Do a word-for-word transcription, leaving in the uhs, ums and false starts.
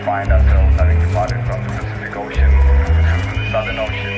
find ourselves having departed from the Pacific Ocean to the Southern Ocean.